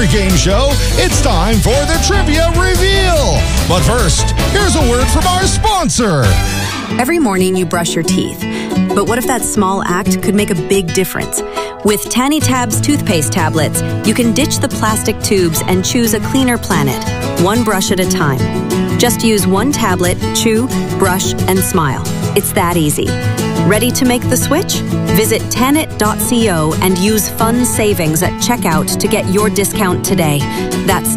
every game show, it's time for the Trivia Reveal. But first, here's a word from our sponsor. Every morning you brush your teeth. But what if that small act could make a big difference? With Tanny Tabs toothpaste tablets, you can ditch the plastic tubes and choose a cleaner planet, one brush at a time. Just use one tablet, chew, brush, and smile. It's that easy. Ready to make the switch? Visit Tanit.co and use Fun Savings at checkout to get your discount today. That's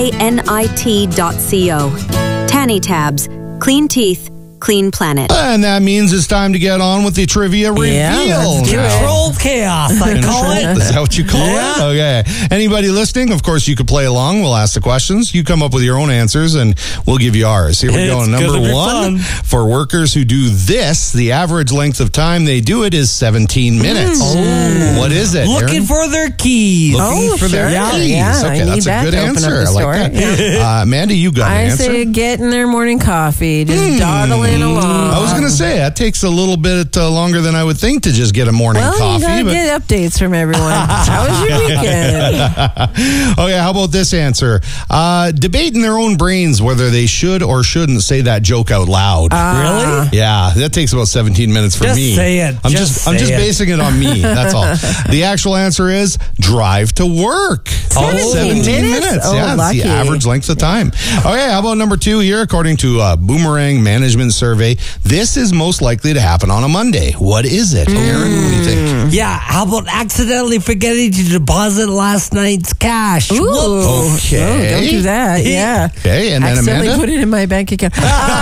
TANIT.co. Tanny Tabs. Clean teeth. Clean planet. And that means it's time to get on with the Trivia Reveal. Let's do it. Controlled chaos, I call it. Is that what you call it? Okay. Anybody listening, of course, you could play along. We'll ask the questions. You come up with your own answers, and we'll give you ours. Here we go. Number one, for workers who do this, the average length of time they do it is 17 minutes. Oh. What is it, Looking Aaron? for their keys. Looking for their keys. Yeah, okay, I that's need a good that to open answer. up the I like that. store. Amanda, you got an I answer? say getting their morning coffee, just dawdling along. I was going to say, that takes a little bit longer than I would think to just get a morning coffee. You gotta get updates from everyone. How was your weekend? Okay, how about this answer? Debate in their own brains whether they should or shouldn't say that joke out loud. Really? Yeah, that takes about 17 minutes for Just me. say it. I'm just basing it on me. That's all. The actual answer is drive to work. 17 minutes? Oh, yeah, lucky. it's the average length of time. Okay, how about number two here? According to a Boomerang Management Survey, this is most likely to happen on a Monday. What is it, Aaron? What do you think? Yeah, how about accidentally forgetting to deposit last night's cash? Ooh. Whoops. Okay. Oh, don't do that. Yeah. Okay, and then Accidentally Amanda? put it in my bank account.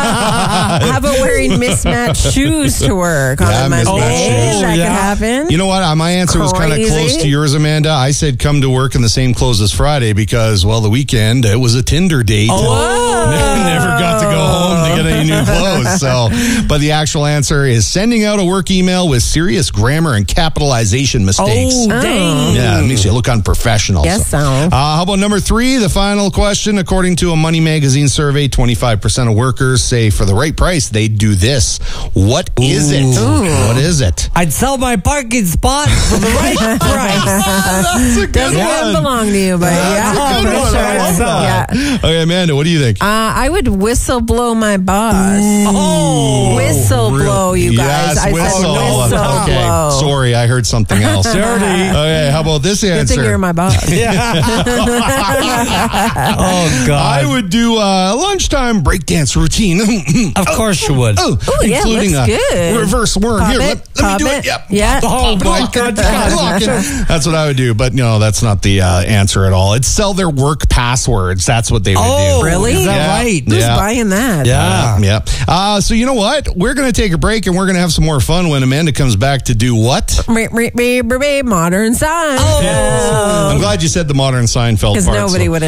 How about wearing mismatched shoes to work on Yeah, a Monday? mismatched shoes. That Yeah. could happen. You know what? My answer was kind of Crazy. close to yours, Amanda. I said come to work in the same clothes as Friday because, well, the weekend, it was a Tinder date. Never got to go home to get any new clothes. So, but the actual answer is sending out a work email with serious grammar and capitalization mistakes. Oh, dang. Yeah, it makes you look unprofessional. Guess so. How about number three, the final question? According to a Money Magazine survey, 25% of workers say for the right price, they'd do this. What is it? What is it? I'd sell my parking spot for the right price. That's a good Doesn't belong to you, but yeah. That's a good for one. I sure. like that. Yeah. Okay, Amanda, what do you think? I would whistle blow my boss. Oh. Whistle blow, you guys. Yes, I whistle. said whistle Okay, blow. sorry, I heard something else. Dirty. Okay, how about this Good answer? thing you're my boss. Oh, God. I would do a lunchtime breakdance routine. Of course you would. yeah, including looks a good. reverse worm. Pop Here, it, let me pop do it. it. Yep. Yeah. Oh, my God. That's what I would do, but no, that's not the answer at all. It's sell their work passwords. That's what they would Oh, do. Really? Is that Yeah. right? Who's Yeah. buying that? Yeah. So you know what? We're going to take a break and we're going to have some more fun when Amanda comes back to do what? Modern Science. I'm glad you said the modern Seinfeld part. Because nobody would have